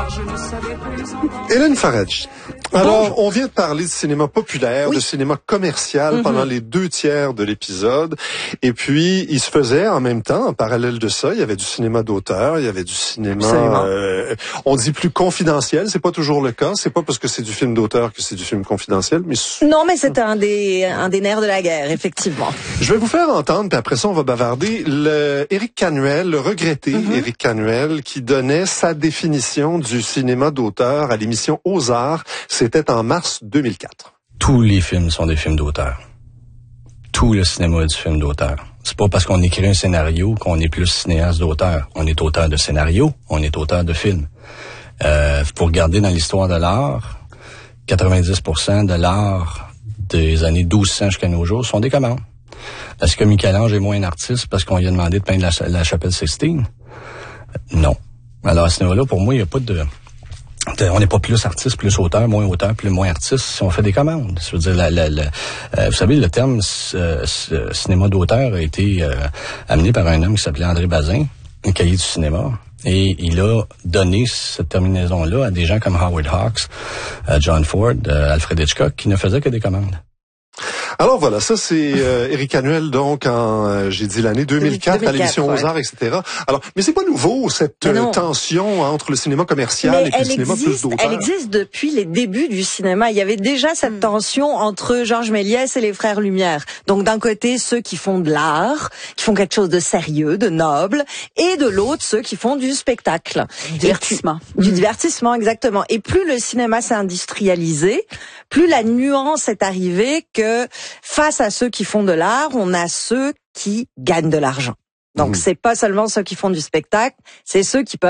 Hélène Farage. Alors, on vient de parler de cinéma populaire, de cinéma commercial pendant les 2/3 de l'épisode. Et puis, il se faisait en même temps, en parallèle de ça, il y avait du cinéma d'auteur, il y avait du cinéma, on dit plus confidentiel. C'est pas toujours le cas. C'est pas parce que c'est du film d'auteur que c'est du film confidentiel, mais non, mais c'est un des nerfs de la guerre, effectivement. Je vais vous faire entendre, puis après ça, on va bavarder, Éric Canuel, le regretté Éric Canuel, qui donnait sa définition du cinéma d'auteur à l'émission Aux Arts. C'était en mars 2004. Tous les films sont des films d'auteur. Tout le cinéma est du film d'auteur. C'est pas parce qu'on écrit un scénario qu'on est plus cinéaste d'auteur. On est auteur de scénario, on est auteur de film. Pour regarder dans l'histoire de l'art, 90% de l'art des années 1200 jusqu'à nos jours sont des commandes. Est-ce que Michel-Ange est moins un artiste parce qu'on lui a demandé de peindre la chapelle Sixtine? Non. Alors, à ce niveau-là, pour moi, il n'y a pas de... On n'est pas plus artiste, plus auteur, plus moins artiste si on fait des commandes. Je veux dire, vous savez, le terme cinéma d'auteur a été amené par un homme qui s'appelait André Bazin, un cahier du cinéma. Et il a donné cette terminaison-là à des gens comme Howard Hawks, John Ford, Alfred Hitchcock, qui ne faisaient que des commandes. Alors voilà, ça c'est Éric Canuel, donc j'ai dit l'année 2004 à l'émission Aux Arts, etc. Alors, mais c'est pas nouveau cette tension entre le cinéma commercial et le cinéma plus d'auteur. Elle existe depuis les débuts du cinéma. Il y avait déjà cette tension entre Georges Méliès et les frères Lumière. Donc d'un côté ceux qui font de l'art, qui font quelque chose de sérieux, de noble, et de l'autre ceux qui font du spectacle, du divertissement exactement. Et plus le cinéma s'est industrialisé, plus la nuance est arrivée que face à ceux qui font de l'art, on a ceux qui gagnent de l'argent. Donc c'est pas seulement ceux qui font du spectacle, c'est ceux qui peuvent